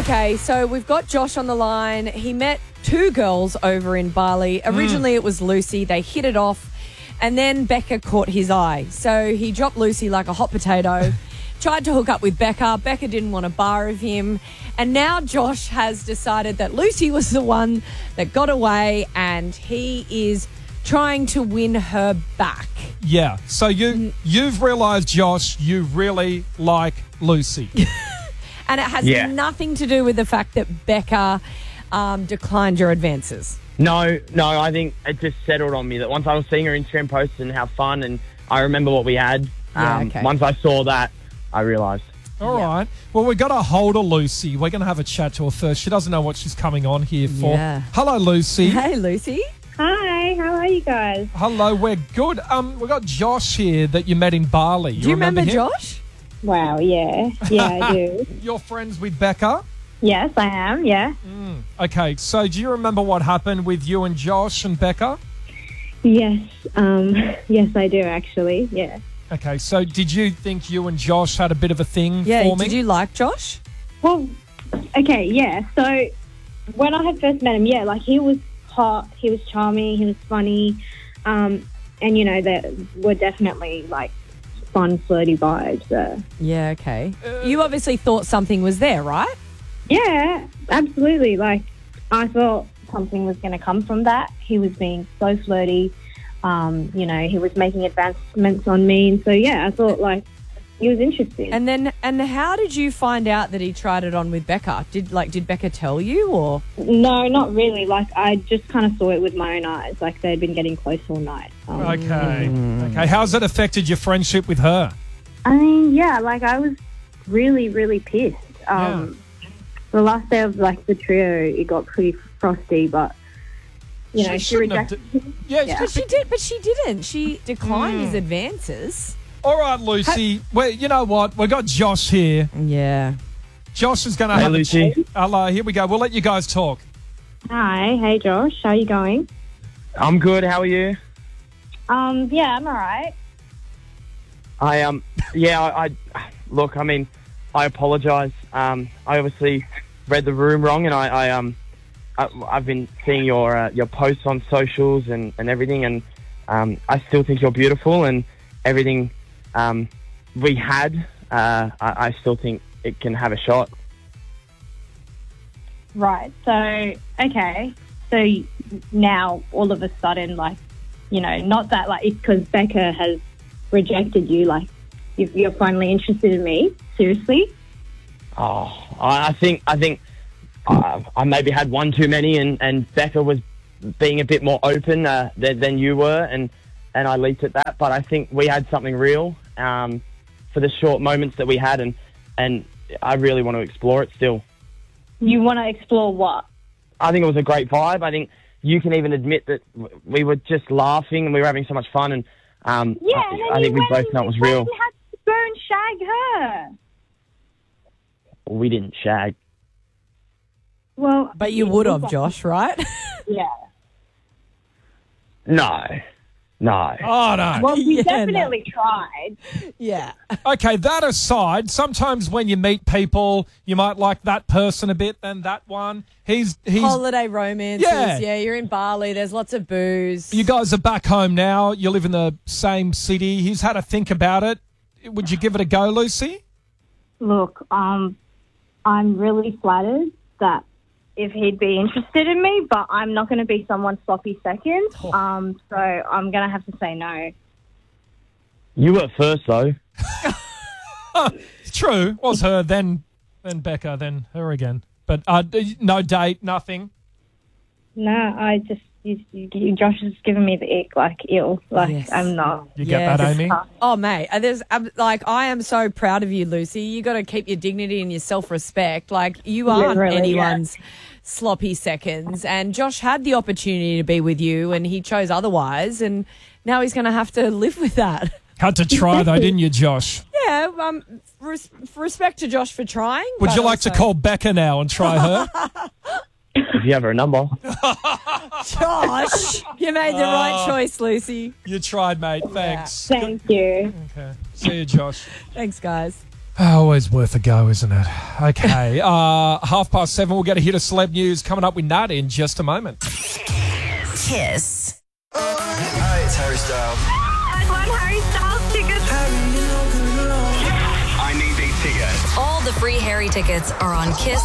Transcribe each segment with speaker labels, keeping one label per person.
Speaker 1: Okay, so we've got Josh on the line. He met two girls over in Bali. Originally, it was Lucy. They hit it off. And then Becca caught his eye. So he dropped Lucy like a hot potato, tried to hook up with Becca. Becca didn't want a bar of him. And now Josh has decided that Lucy was the one that got away and he is trying to win her back.
Speaker 2: Yeah. So you've realised, Josh, you really like Lucy.
Speaker 1: And it has nothing to do with the fact that Becca declined your advances.
Speaker 3: No, I think it just settled on me that once I was seeing her Instagram posts and how fun, and I remember what we had. Once I saw that, I realised.
Speaker 2: All right. Well, we've got a hold of Lucy. We're going to have a chat to her first. She doesn't know what she's coming on here for.
Speaker 1: Yeah.
Speaker 2: Hello, Lucy.
Speaker 1: Hey, Lucy.
Speaker 4: Hi, how are you guys?
Speaker 2: Hello, we're good. We've got Josh here that you met in Bali.
Speaker 1: Do you remember
Speaker 2: him?
Speaker 1: Josh?
Speaker 4: Wow, yeah. Yeah, I do.
Speaker 2: You're friends with Becca?
Speaker 4: Yes, I am, yeah.
Speaker 2: Okay, so do you remember what happened with you and Josh and Becca?
Speaker 4: Yes, yes, I do, actually, yeah.
Speaker 2: Okay, so did you think you and Josh had a bit of a thing
Speaker 1: Yeah,
Speaker 2: forming?
Speaker 1: did you like Josh?
Speaker 4: Well, okay, yeah. So when I had first met him, yeah, like he was hot, he was charming, he was funny, and, you know, there were definitely, like, fun, flirty vibes there.
Speaker 1: Yeah, okay. You obviously thought something was there, right?
Speaker 4: Yeah, absolutely. Like, I thought something was going to come from that. He was being so flirty. You know, he was making advancements on me. And so, yeah, I thought, like, he was interested.
Speaker 1: And how did you find out that he tried it on with Becca? Did Becca tell you, or?
Speaker 4: No, not really. Like, I just kind of saw it with my own eyes. Like, they'd been getting close all night.
Speaker 2: Okay. How's it affected your friendship with her?
Speaker 4: I mean, yeah, like, I was really, really pissed. The last day of, like, the trio, it got pretty frosty, but, you know, she rejected him.
Speaker 2: Yeah.
Speaker 1: But she didn't. She declined his advances.
Speaker 2: All right, Lucy. Well, you know what? We've got Josh here.
Speaker 1: Yeah.
Speaker 2: Josh is going to have
Speaker 3: Lucy.
Speaker 2: Hello, here we go. We'll let you guys talk.
Speaker 4: Hi. Hey, Josh. How are you going?
Speaker 3: I'm good. How are you?
Speaker 4: Yeah, I'm all right.
Speaker 3: Look, I mean, I apologise. I obviously read the room wrong, and I've been seeing your posts on socials and everything, and I still think you're beautiful, and everything we had, I still think it can have a shot.
Speaker 4: Right. So, okay. So now all of a sudden, like, you know, not that, like, it's because Becca has rejected you, like, you're finally interested in me. Seriously?
Speaker 3: Oh, I think I maybe had one too many, and Becca was being a bit more open than you were, and I leaped at that. But I think we had something real for the short moments that we had, and I really want to explore it still.
Speaker 4: You want to explore what?
Speaker 3: I think it was a great vibe. I think you can even admit that we were just laughing and we were having so much fun, and I think we both know it was real.
Speaker 4: You had to go and shag her.
Speaker 3: We didn't shag.
Speaker 4: Well,
Speaker 1: But you would have, Josh, right?
Speaker 4: Yeah.
Speaker 3: No.
Speaker 2: Oh, no.
Speaker 4: Well, we
Speaker 1: Yeah,
Speaker 4: definitely tried.
Speaker 1: Yeah.
Speaker 2: Okay, that aside, sometimes when you meet people, you might like that person a bit, then that one. He's
Speaker 1: Holiday romances.
Speaker 2: Yeah.
Speaker 1: Yeah, you're in Bali. There's lots of booze.
Speaker 2: you guys are back home now. You live in the same city. He's had to think about it. Would you give it a go, Lucy?
Speaker 4: Look, I'm really flattered that if he'd be interested in me, but I'm not going to be someone's sloppy second. So I'm going to have to say no.
Speaker 3: You were first, though.
Speaker 2: It's true. It was her, then Becca, then her again. But no date, nothing.
Speaker 4: No, I just, Josh has given me the ick, like, ill. Like,
Speaker 1: Yes.
Speaker 4: I'm not.
Speaker 2: You get
Speaker 1: Yes.
Speaker 2: that, Amy?
Speaker 1: Oh, mate, I am so proud of you, Lucy. You got to keep your dignity and your self-respect. Like, you aren't
Speaker 4: really,
Speaker 1: anyone's sloppy seconds. And Josh had the opportunity to be with you, and he chose otherwise. And now he's going to have to live with that.
Speaker 2: Had to try, though, didn't you, Josh?
Speaker 1: Yeah, respect to Josh for trying.
Speaker 2: Would
Speaker 1: but
Speaker 2: you like to
Speaker 1: also-
Speaker 2: call Becca now and try her?
Speaker 3: If you have her number.
Speaker 1: Josh? You made the right choice, Lucy.
Speaker 2: You tried, mate. Thanks.
Speaker 4: Thank you.
Speaker 2: Okay. See you, Josh.
Speaker 1: Thanks, guys.
Speaker 2: Always worth a go, isn't it? Okay, 7:30, we'll get a hit of celeb news coming up with Nat in just a moment.
Speaker 5: Kiss.
Speaker 6: Hi, it's Harry Styles.
Speaker 4: I want Harry Styles tickets.
Speaker 6: I need these tickets.
Speaker 5: All the free Harry tickets are on Kiss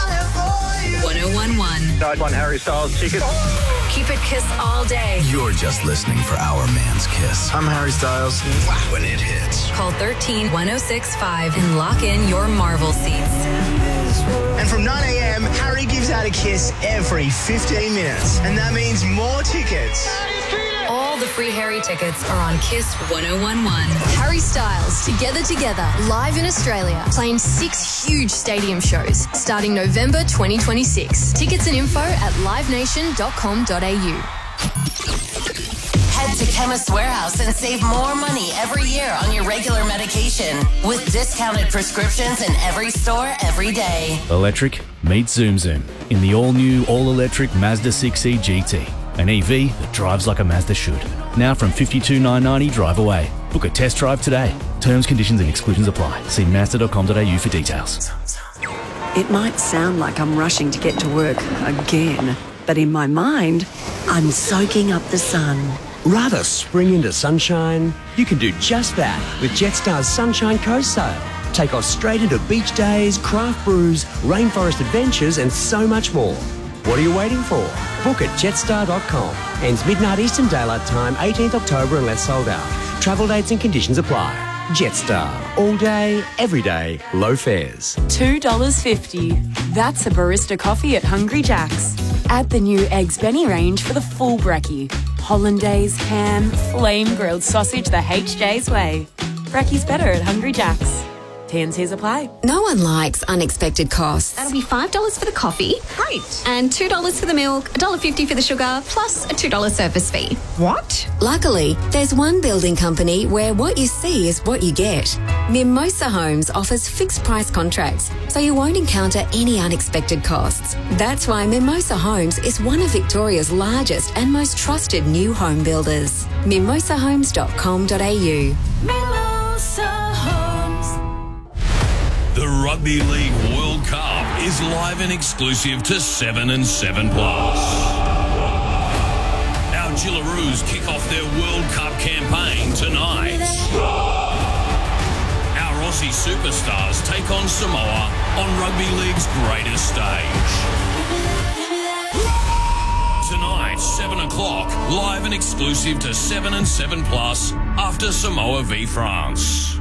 Speaker 5: 1011.
Speaker 6: I want Harry Styles tickets.
Speaker 5: Keep it Kiss all day.
Speaker 7: You're just listening for Our Man's Kiss.
Speaker 6: I'm Harry Styles.
Speaker 7: When it hits.
Speaker 5: Call 13-1065 and lock in your Marvel seats.
Speaker 8: And from 9 a.m, Harry gives out a kiss every 15 minutes. And that means more tickets.
Speaker 5: All the free Harry tickets are on Kiss 1011.
Speaker 9: Harry Styles, Together, live in Australia, playing 6 huge stadium shows starting November 2026. Tickets and info at livenation.com.au.
Speaker 5: Head to Chemist Warehouse and save more money every year on your regular medication with discounted prescriptions in every store every day.
Speaker 10: Electric meets Zoom Zoom in the all-new, all-electric Mazda 6e GT. An EV that drives like a Mazda should. Now from $52,990 drive away. Book a test drive today. Terms, conditions and exclusions apply. See Mazda.com.au for details.
Speaker 11: It might sound like I'm rushing to get to work again, but in my mind, I'm soaking up the sun.
Speaker 12: Rather spring into sunshine? You can do just that with Jetstar's Sunshine Coast Sail. Take off straight into beach days, craft brews, rainforest adventures and so much more. What are you waiting for? Book at jetstar.com. Ends midnight Eastern Daylight Time, 18th October unless sold out. Travel dates and conditions apply. Jetstar. All day, every day, low fares.
Speaker 11: $2.50. That's a barista coffee at Hungry Jack's. Add the new Eggs Benny range for the full brekkie. Hollandaise, ham, flame-grilled sausage the HJ's way. Brekkie's better at Hungry Jack's. T&Cs apply.
Speaker 9: No one likes unexpected costs.
Speaker 13: That'll be $5 for the coffee.
Speaker 9: Great.
Speaker 13: And $2 for the milk, $1.50 for the sugar, plus a $2 service fee.
Speaker 9: What?
Speaker 5: Luckily, there's one building company where what you see is what you get. Mimosa Homes offers fixed price contracts, so you won't encounter any unexpected costs. That's why Mimosa Homes is one of Victoria's largest and most trusted new home builders. mimosahomes.com.au. Mimosa Homes.
Speaker 14: The Rugby League World Cup is live and exclusive to 7 and 7 Plus. Our Gillaroos kick off their World Cup campaign tonight. Our Aussie superstars take on Samoa on Rugby League's greatest stage. Tonight, 7 o'clock, live and exclusive to 7 and 7 Plus after Samoa v France.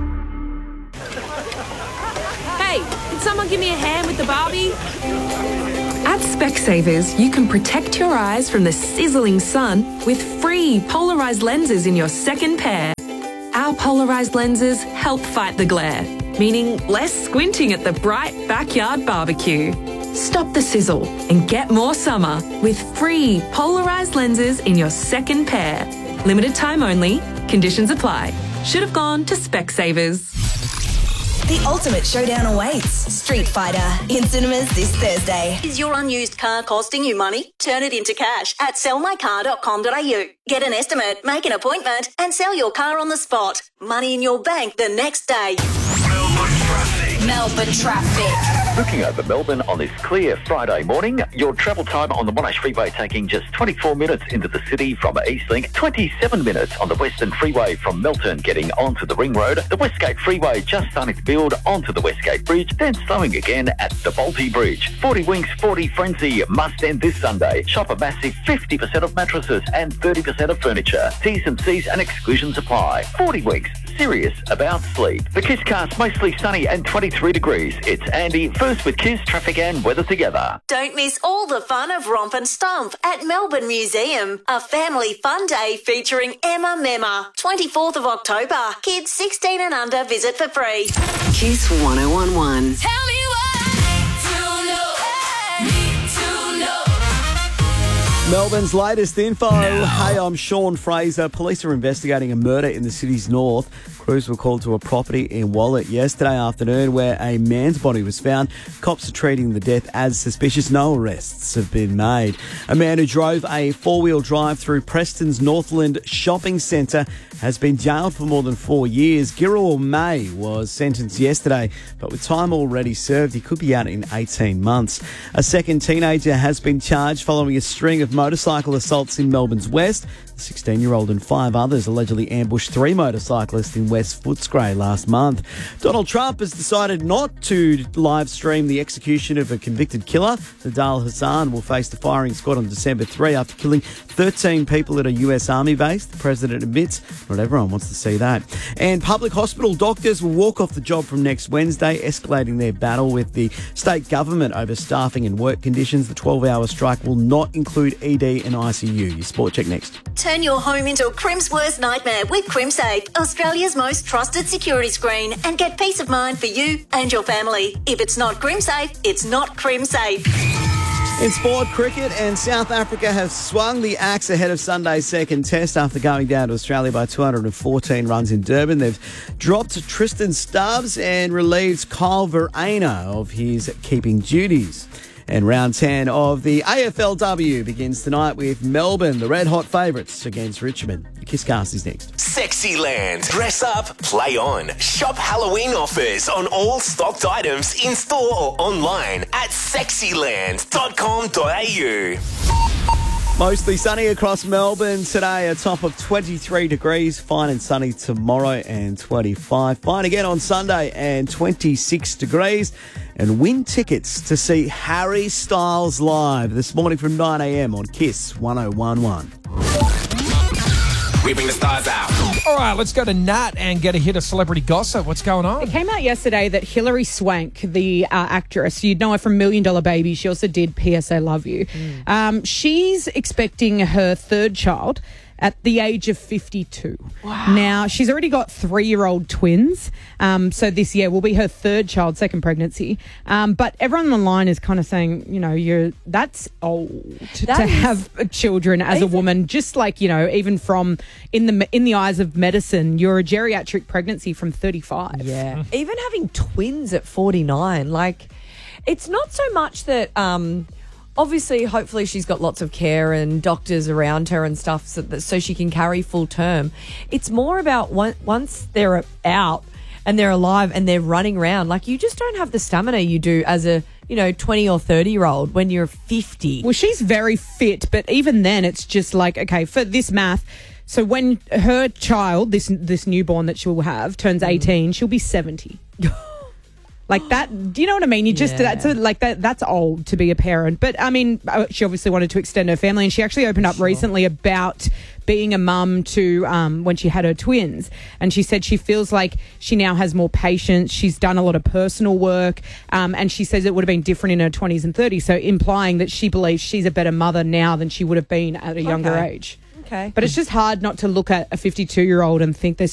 Speaker 15: Hey, can someone give me a hand with the Barbie? At Specsavers, you can protect your eyes from the sizzling sun with free polarized lenses in your second pair. Our polarized lenses help fight the glare, meaning less squinting at the bright backyard barbecue. Stop the sizzle and get more summer with free polarized lenses in your second pair. Limited time only. Conditions apply. Should have gone to Specsavers.
Speaker 5: The ultimate showdown awaits. Street Fighter in cinemas this Thursday.
Speaker 16: Is your unused car costing you money? Turn it into cash at sellmycar.com.au. Get an estimate, make an appointment and sell your car on the spot. Money in your bank the next day.
Speaker 5: Melbourne traffic.
Speaker 17: Looking over Melbourne on this clear Friday morning, your travel time on the Monash Freeway taking just 24 minutes into the city from Eastlink, 27 minutes on the Western Freeway from Melton getting onto the Ring Road, the Westgate Freeway just starting to build onto the Westgate Bridge, then slowing again at the Balti Bridge. 40 Winks 40 Frenzy must end this Sunday. Shop a massive 50% of mattresses and 30% of furniture. T's and C's and exclusions apply. 40 Winks, serious about sleep. The Kisscast mostly sunny and 23 degrees. It's Andy, first with Kiss, traffic and weather together.
Speaker 16: Don't miss all the fun of Romp and Stomp at Melbourne Museum. A family fun day featuring Emma Memma. 24th of October. Kids 16 and under visit for free.
Speaker 11: Kiss 1011.
Speaker 5: Tell me
Speaker 18: Melbourne's latest info. Hey, I'm Sean Fraser. Police are investigating a murder in the city's north. Crews were called to a property in Wallet yesterday afternoon where a man's body was found. Cops are treating the death as suspicious. No arrests have been made. A man who drove a four-wheel drive through Preston's Northland shopping centre has been jailed for more than 4 years. Giraul May was sentenced yesterday, but with time already served, he could be out in 18 months. A second teenager has been charged following a string of motorcycle assaults in Melbourne's West. The 16-year-old and 5 others allegedly ambushed 3 motorcyclists in West Footscray last month. Donald Trump has decided not to live stream the execution of a convicted killer. Nidal Hassan will face the firing squad on December 3 after killing 13 people at a US Army base. The president admits not everyone wants to see that. And public hospital doctors will walk off the job from next Wednesday, escalating their battle with the state government over staffing and work conditions. The 12-hour strike will not include ED and ICU. Your Sport Check next.
Speaker 16: Turn your home into a Crim's worst nightmare with CrimSafe, Australia's most trusted security screen, and get peace of mind for you and your family. If it's not CrimSafe, it's not CrimSafe.
Speaker 18: In sport, cricket and South Africa have swung the axe ahead of Sunday's second test after going down to Australia by 214 runs in Durban. They've dropped Tristan Stubbs and relieved Kyle Verreynne of his keeping duties. And round 10 of the AFLW begins tonight with Melbourne, the red-hot favourites, against Richmond. The Kisscast is next.
Speaker 19: Sexyland. Dress up, play on. Shop Halloween offers on all stocked items in store or online at sexyland.com.au.
Speaker 18: Mostly sunny across Melbourne today, a top of 23 degrees. Fine and sunny tomorrow and 25. Fine again on Sunday and 26 degrees. And win tickets to see Harry Styles live this morning from 9 a.m. on Kiss 101.1.
Speaker 19: Whipping the stars out.
Speaker 2: All right, let's go to Nat and get a hit of celebrity gossip. What's going on?
Speaker 20: It came out yesterday that Hilary Swank, the actress, you'd know her from $1 Million Baby. She also did P.S. I Love You. She's expecting her third child at the age of 52. Wow. Now, she's already got 3-year-old twins. So this year will be her third child, second pregnancy. But everyone online is kind of saying, you know, that's old to have children as a woman. Just like, you know, even from in the eyes of medicine, you're a geriatric pregnancy from 35.
Speaker 1: Yeah. Even having twins at 49, like, it's not so much that... obviously, hopefully she's got lots of care and doctors around her and stuff so she can carry full term. It's more about once they're out and they're alive and they're running around, like you just don't have the stamina you do as a, 20 or 30-year-old when you're 50.
Speaker 20: Well, she's very fit, but even then it's just like, okay, for this math, so when her child, this newborn that she will have, turns 18, she'll be 70. Like that, do you know what I mean? You just, that's old to be a parent. But I mean, she obviously wanted to extend her family, and she actually opened up recently about being a mum to when she had her twins. And she said she feels like she now has more patience. She's done a lot of personal work. And she says it would have been different in her 20s and 30s. So implying that she believes she's a better mother now than she would have been at a younger age.
Speaker 1: Okay.
Speaker 20: But it's just hard not to look at a 52-year-old and think there's